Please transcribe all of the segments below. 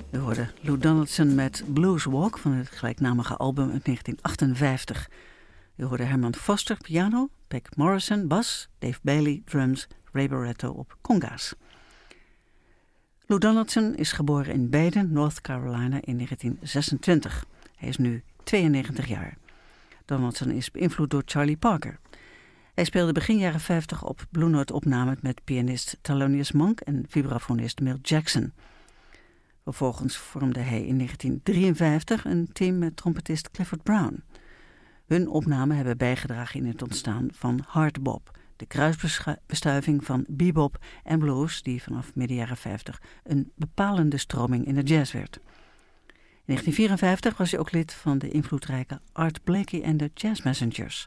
We hoorden Lou Donaldson met Blues Walk van het gelijknamige album uit 1958. We hoorden Herman Foster piano, Peck Morrison bas, Dave Bailey drums, Ray Barretto op conga's. Lou Donaldson is geboren in Baden, North Carolina in 1926. Hij is nu 92 jaar. Donaldson is beïnvloed door Charlie Parker. Hij speelde begin jaren 50 op Blue Note opnamen met pianist Thelonious Monk en vibrafonist Milt Jackson. Vervolgens vormde hij in 1953 een team met trompetist Clifford Brown. Hun opnamen hebben bijgedragen in het ontstaan van hard bop, de kruisbestuiving van bebop en blues die vanaf midden jaren 50 een bepalende stroming in de jazz werd. In 1954 was hij ook lid van de invloedrijke Art Blakey en de Jazz Messengers.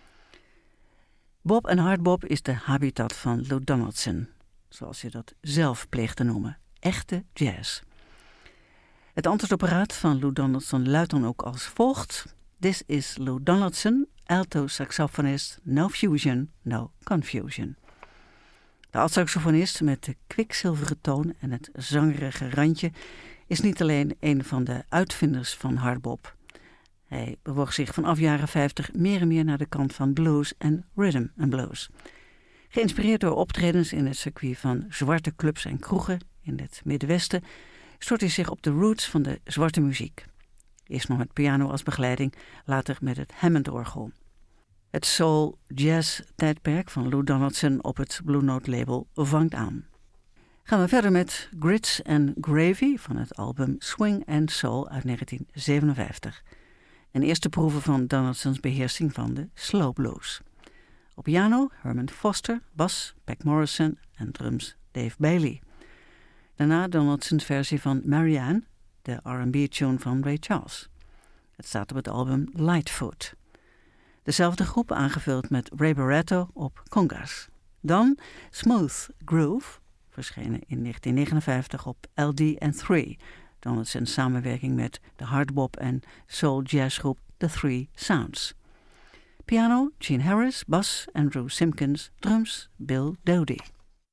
Bop en hardbop is de habitat van Lou Donaldson, zoals hij dat zelf pleegt te noemen, echte jazz. Het antwoordapparaat van Lou Donaldson luidt dan ook als volgt: This is Lou Donaldson, alto saxofonist, no fusion, no confusion. De altsaxofonist met de kwikzilveren toon en het zangerige randje is niet alleen een van de uitvinders van hardbop. Hij bewoog zich vanaf jaren 50 meer en meer naar de kant van blues en rhythm and blues. Geïnspireerd door optredens in het circuit van zwarte clubs en kroegen in het Midwesten stort hij zich op de roots van de zwarte muziek. Eerst nog met piano als begeleiding, later met het Hammond-orgel. Het soul-jazz-tijdperk van Lou Donaldson op het Blue Note label vangt aan. Gaan we verder met Grits and Gravy van het album Swing and Soul uit 1957. Een eerste proeven van Donaldsons beheersing van de slow blues. Op piano Herman Foster, bas Peck Morrison en drums Dave Bailey. Daarna Donaldsons versie van Marianne, de R&B-tune van Ray Charles. Het staat op het album Lightfoot. Dezelfde groep aangevuld met Ray Barretto op conga's. Dan Smooth Groove, verschenen in 1959 op LD&3, Donaldson's samenwerking met de hardbop en soul jazzgroep The Three Sounds. Piano Gene Harris, bas Andrew Simpkins, drums Bill Dodie.